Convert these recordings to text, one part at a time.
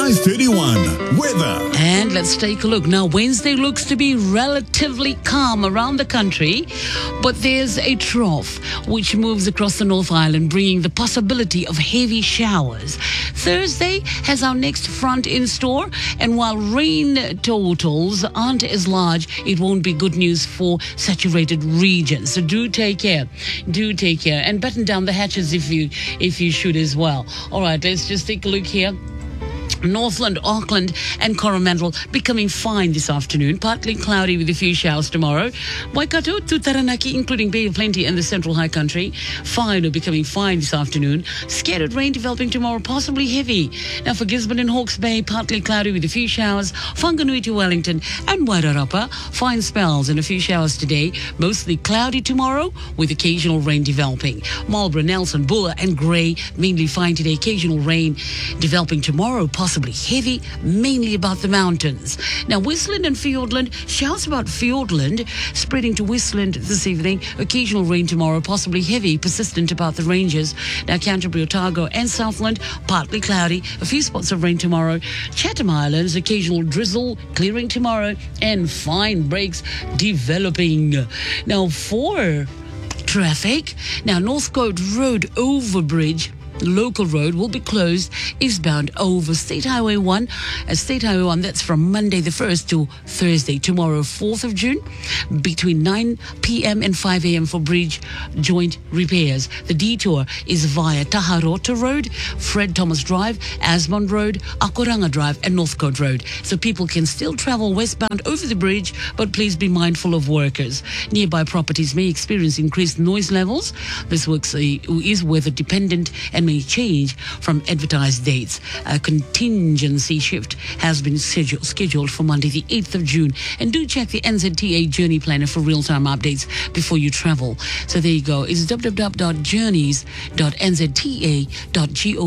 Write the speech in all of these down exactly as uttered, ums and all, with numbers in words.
five thirty-one. Weather. And let's take a look. Now, Wednesday looks to be relatively calm around the country, but there's a trough which moves across the North Island, bringing the possibility of heavy showers. Thursday has our next front in store, and while rain totals aren't as large, it won't be good news for saturated regions. So do take care. Do take care. And batten down the hatches if you if you should as well. All right, let's just take a look here. Northland, Auckland and Coromandel becoming fine this afternoon. Partly cloudy with a few showers tomorrow. Waikato to Taranaki, including Bay of Plenty and the Central High Country, fine or becoming fine this afternoon. Scattered rain developing tomorrow, possibly heavy. Now for Gisborne and Hawke's Bay, partly cloudy with a few showers. Whanganui to Wellington and Wairarapa, fine spells and a few showers today. Mostly cloudy tomorrow with occasional rain developing. Marlborough, Nelson, Buller and Grey, mainly fine today. Occasional rain developing tomorrow, possibly heavy, mainly about the mountains. Now, Whistland and Fiordland, showers about Fiordland, spreading to Whistland this evening. Occasional rain tomorrow, possibly heavy, persistent about the ranges. Now, Canterbury, Otago and Southland, partly cloudy, a few spots of rain tomorrow. Chatham Islands, occasional drizzle, clearing tomorrow, and fine breaks developing. Now, for traffic, now Northcote Road overbridge, local road will be closed eastbound over State Highway one. Uh, State Highway one, that's from Monday the first to Thursday, tomorrow fourth of June, between nine p.m. and five a.m. for bridge joint repairs. The detour is via Taharota Road, Fred Thomas Drive, Asmond Road, Akoranga Drive and Northcote Road. So people can still travel westbound over the bridge, but please be mindful of workers. Nearby properties may experience increased noise levels. This works uh, is weather dependent and may change from advertised dates. A contingency shift has been scheduled, scheduled for Monday the eighth of June. And do check the N Z T A Journey Planner for real-time updates before you travel. So there you go. It's w w w dot journeys dot n z t a dot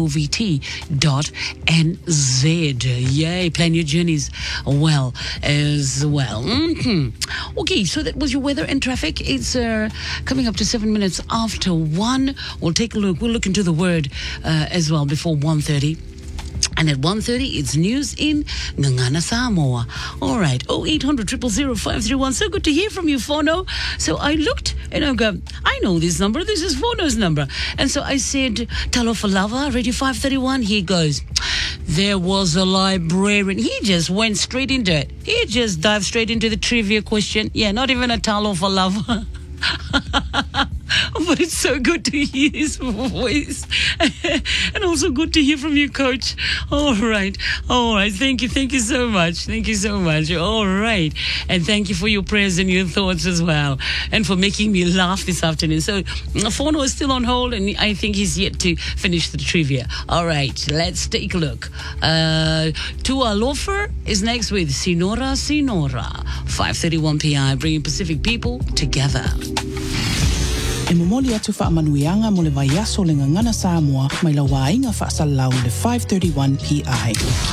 govt dot n z. Yay, plan your journeys well as well. Mm-hmm. Okay, so that was your weather and traffic. It's uh, coming up to seven minutes after one. We'll take a look. We'll look into the word Uh, as well before one thirty. And at one thirty, it's news in Ngangana, Samoa. All right, oh eight hundred, zero zero zero, five three one. So good to hear from you, Fono. So I looked and I go, I know this number. This is Fono's number. And so I said, Talofa Lava, Radio five thirty-one. He goes, there was a librarian. He just went straight into it. He just dived straight into the trivia question. Yeah, not even a Talofa Lava. But it's so good to hear his voice. And also good to hear from you, Coach. All right. All right. Thank you. Thank you so much. Thank you so much. All right. And thank you for your prayers and your thoughts as well. And for making me laugh this afternoon. So, Fono is still on hold, and I think he's yet to finish the trivia. All right. Let's take a look. Uh, Tua Lofer is next with Sinora Sinora. five thirty-one p m, bringing Pacific people together. E momoli atu whaamanuianga mo le vaiaso le ngangana Samoa mai la wainga whaasalau le five thirty-one p m.